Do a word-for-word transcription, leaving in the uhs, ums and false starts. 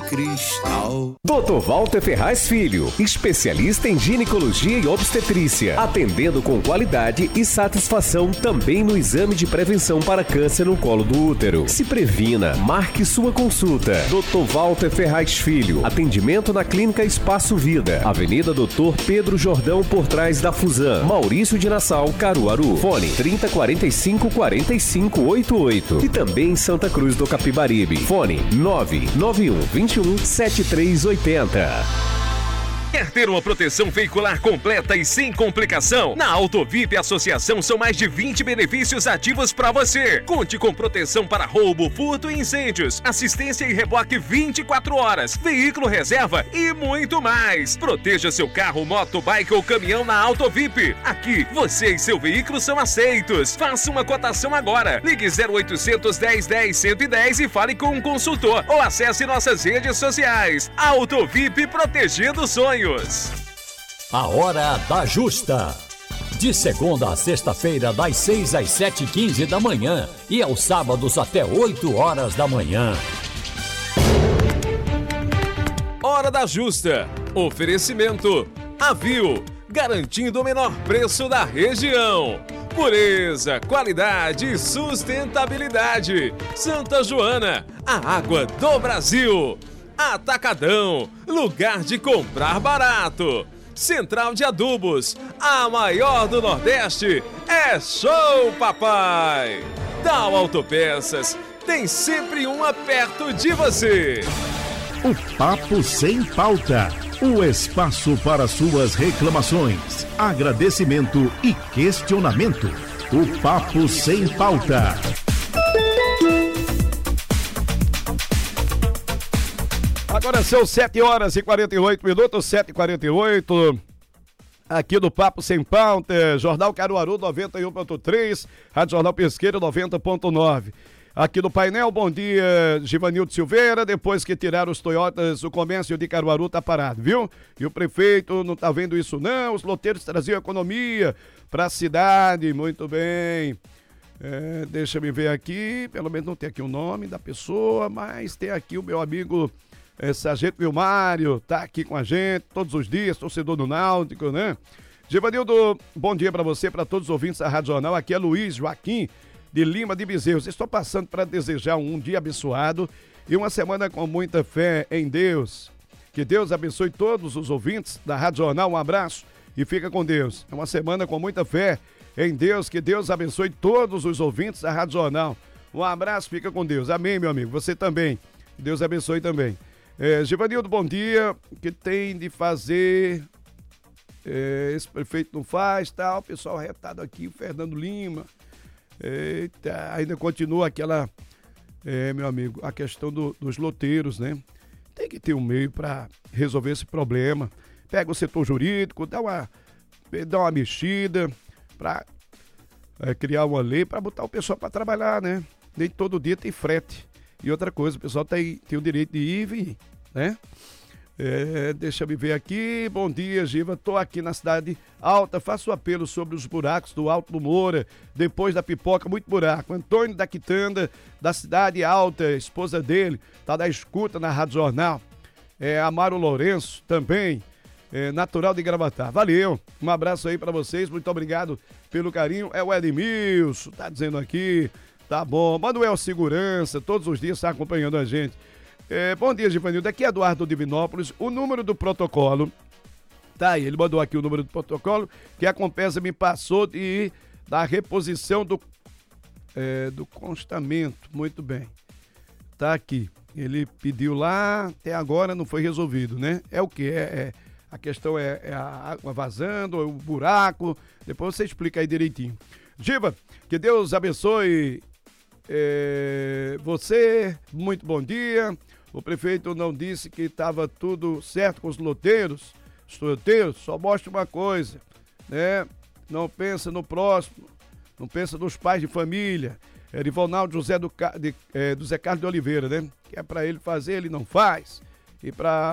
Cristal. doutor Walter Ferraz Filho, especialista em ginecologia e obstetrícia, atendendo com qualidade e satisfação também no exame de prevenção para câncer no colo do útero. Se previna, marque sua consulta. doutor Walter Ferraz Filho, atendimento na Clínica Espaço Vida, Avenida doutor Pedro Jordão, por trás da Fusan, Maurício de Nassau, Caruaru. Fone trinta, quarenta e cinco, quarenta e cinco, oitenta e oito. E também em Santa Cruz do Capibaribe. Fone nove nove um, vinte e um, setenta e três oitenta. Quer ter uma proteção veicular completa e sem complicação? Na Autovip Associação são mais de vinte benefícios ativos para você. Conte com proteção para roubo, furto e incêndios, assistência e reboque vinte e quatro horas, veículo reserva e muito mais. Proteja seu carro, moto, bike ou caminhão na Autovip. Aqui, você e seu veículo são aceitos. Faça uma cotação agora. Ligue zero oitocentos, dez, dez, cento e dez e fale com um consultor ou acesse nossas redes sociais. Autovip, protegendo sonhos. A Hora da Justa. De segunda a sexta-feira, das seis às sete e quinze da manhã e aos sábados até oito horas da manhã. Hora da Justa. Oferecimento Avil, garantindo o menor preço da região. Pureza, qualidade e sustentabilidade. Santa Joana, a água do Brasil. Atacadão, lugar de comprar barato. Central de Adubos, a maior do Nordeste. É Show Papai. Dal Autopeças, tem sempre uma perto de você. O Papo Sem Pauta, o espaço para suas reclamações, agradecimento e questionamento. O Papo Sem Pauta. Agora são sete horas e quarenta e oito minutos, sete e quarenta e oito. Aqui do Papo Sem Pauta, Jornal Caruaru noventa e um ponto três, Rádio Jornal Pesqueira noventa ponto nove. Aqui no painel, bom dia, Givanildo Silveira. Depois que tiraram os Toyotas, o comércio de Caruaru tá parado, viu? E o prefeito não tá vendo isso não, os loteiros traziam economia pra cidade, muito bem. É, deixa eu ver aqui, pelo menos não tem aqui o nome da pessoa, mas tem aqui o meu amigo... É, Sargento Vilmário tá aqui com a gente todos os dias, torcedor do Náutico, né? Givanildo, bom dia para você, para todos os ouvintes da Rádio Jornal. Aqui é Luiz Joaquim de Lima de Bezerros. Estou passando para desejar um dia abençoado e uma semana com muita fé em Deus. Que Deus abençoe todos os ouvintes da Rádio Jornal. Um abraço e fica com Deus. É uma semana com muita fé em Deus. Que Deus abençoe todos os ouvintes da Rádio Jornal. Um abraço, fica com Deus. Amém, meu amigo. Você também. Que Deus abençoe também. É, Givanildo, bom dia. O que tem de fazer? É, esse prefeito não faz, tal. O pessoal retado aqui, o Fernando Lima. Eita, ainda continua aquela, é, meu amigo, a questão do, dos loteiros, né? Tem que ter um meio para resolver esse problema. Pega o setor jurídico, dá uma, dá uma mexida para é, criar uma lei para botar o pessoal para trabalhar, né? Nem todo dia tem frete. E outra coisa, o pessoal tem, tem o direito de ir e vir, né? É, deixa eu ver aqui. Bom dia, Giva. Tô aqui na Cidade Alta. Faço apelo sobre os buracos do Alto do Moura. Depois da pipoca, muito buraco. Antônio da Quitanda, da Cidade Alta, esposa dele, tá da escuta na Rádio Jornal. É, Amaro Lourenço também, é, natural de Gravatá. Valeu. Um abraço aí pra vocês. Muito obrigado pelo carinho. É o Edmilson, tá dizendo aqui. Tá bom. Manuel Segurança, todos os dias está acompanhando a gente. É, bom dia, Givanildo. Aqui é Eduardo Divinópolis. O número do protocolo, tá aí, ele mandou aqui o número do protocolo, que a Compesa me passou de, da reposição do, é, do constamento. Muito bem. Tá aqui. Ele pediu lá, até agora não foi resolvido, né? É o que? É, é, a questão é, é a água vazando, é o buraco. Depois você explica aí direitinho. Giva, que Deus abençoe... É, você, muito bom dia. O prefeito não disse que estava tudo certo com os loteiros. Os loteiros só mostra uma coisa, né? Não pensa no próximo, não pensa nos pais de família. É Rivalnaldo José do, de, é, do Zé Carlos de Oliveira, né? Que é para ele fazer, ele não faz. E para